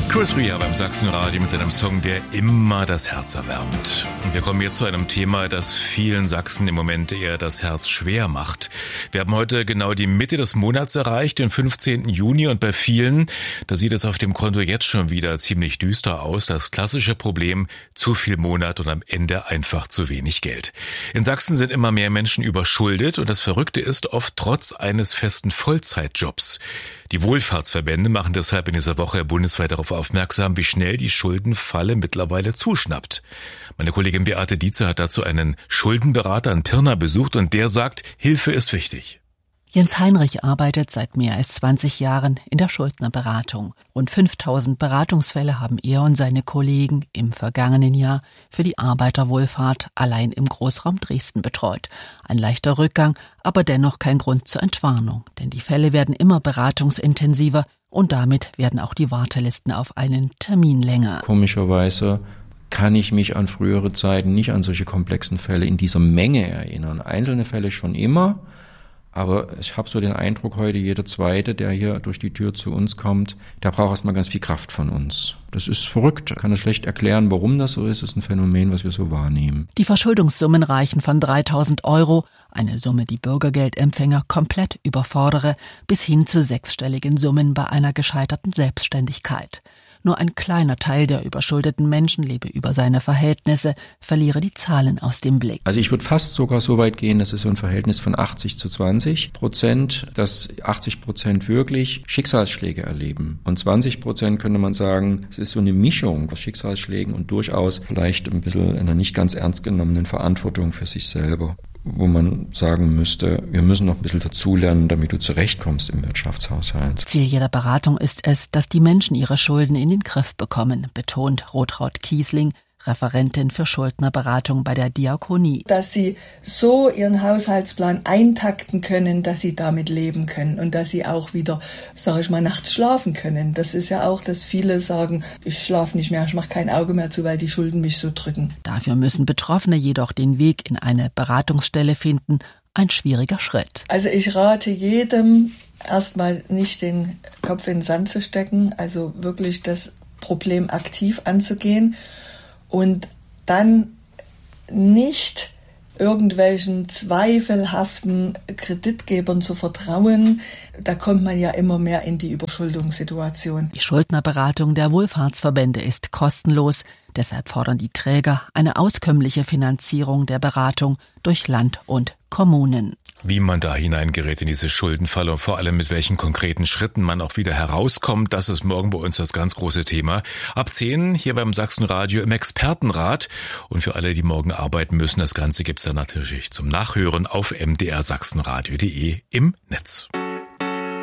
Chris Rea beim Sachsenradio mit seinem Song, der immer das Herz erwärmt. Und wir kommen jetzt zu einem Thema, das vielen Sachsen im Moment eher das Herz schwer macht. Wir haben heute genau die Mitte des Monats erreicht, den 15. Juni, und bei vielen, da sieht es auf dem Konto jetzt schon wieder ziemlich düster aus. Das klassische Problem, zu viel Monat und am Ende einfach zu wenig Geld. In Sachsen sind immer mehr Menschen überschuldet und das Verrückte ist oft trotz eines festen Vollzeitjobs. Die Wohlfahrtsverbände machen deshalb in dieser Woche bundesweit darauf aufmerksam, wie schnell die Schuldenfalle mittlerweile zuschnappt. Meine Kollegin Beate Dietze hat dazu einen Schuldenberater in Pirna besucht und der sagt, Hilfe ist wichtig. Jens Heinrich arbeitet seit mehr als 20 Jahren in der Schuldnerberatung. Rund 5000 Beratungsfälle haben er und seine Kollegen im vergangenen Jahr für die Arbeiterwohlfahrt allein im Großraum Dresden betreut. Ein leichter Rückgang, aber dennoch kein Grund zur Entwarnung, denn die Fälle werden immer beratungsintensiver und damit werden auch die Wartelisten auf einen Termin länger. Komischerweise kann ich mich an frühere Zeiten nicht an solche komplexen Fälle in dieser Menge erinnern. Einzelne Fälle schon immer. Aber ich habe so den Eindruck heute, jeder Zweite, der hier durch die Tür zu uns kommt, der braucht erstmal ganz viel Kraft von uns. Das ist verrückt. Ich kann das schlecht erklären, warum das so ist. Das ist ein Phänomen, was wir so wahrnehmen. Die Verschuldungssummen reichen von 3.000 €, eine Summe, die Bürgergeldempfänger komplett überfordere, bis hin zu sechsstelligen Summen bei einer gescheiterten Selbstständigkeit. Nur ein kleiner Teil der überschuldeten Menschen lebe über seine Verhältnisse, verliere die Zahlen aus dem Blick. Also ich würde fast sogar so weit gehen, das ist so ein Verhältnis von 80-20%, dass 80% wirklich Schicksalsschläge erleben. Und 20% könnte man sagen, es ist so eine Mischung aus Schicksalsschlägen und durchaus vielleicht ein bisschen einer nicht ganz ernst genommenen Verantwortung für sich selber, wo man sagen müsste, wir müssen noch ein bisschen dazulernen, damit du zurechtkommst im Wirtschaftshaushalt. Ziel jeder Beratung ist es, dass die Menschen ihre Schulden in den Griff bekommen, betont Rotraud Kiesling, Referentin für Schuldnerberatung bei der Diakonie. Dass sie so ihren Haushaltsplan eintakten können, dass sie damit leben können und dass sie auch wieder, sage ich mal, nachts schlafen können. Das ist ja auch, dass viele sagen, ich schlafe nicht mehr, ich mache kein Auge mehr zu, weil die Schulden mich so drücken. Dafür müssen Betroffene jedoch den Weg in eine Beratungsstelle finden. Ein schwieriger Schritt. Also ich rate jedem, erstmal nicht den Kopf in den Sand zu stecken, also wirklich das Problem aktiv anzugehen. Und dann nicht irgendwelchen zweifelhaften Kreditgebern zu vertrauen. Da kommt man ja immer mehr in die Überschuldungssituation. Die Schuldnerberatung der Wohlfahrtsverbände ist kostenlos. Deshalb fordern die Träger eine auskömmliche Finanzierung der Beratung durch Land und Kommunen. Wie man da hineingerät in diese Schuldenfalle und vor allem mit welchen konkreten Schritten man auch wieder herauskommt, das ist morgen bei uns das ganz große Thema. Ab 10 hier beim Sachsenradio im Expertenrat. Und für alle, die morgen arbeiten müssen, das Ganze gibt's dann natürlich zum Nachhören auf mdrsachsenradio.de im Netz.